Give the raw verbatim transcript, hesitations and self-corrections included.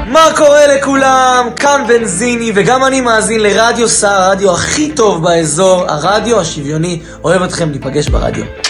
מה קורה לכולם? כאן בנזיני, וגם אני מאזין לרדיו סער, הרדיו הכי טוב באזור, הרדיו השוויוני. אוהב אתכם, ניפגש ברדיו.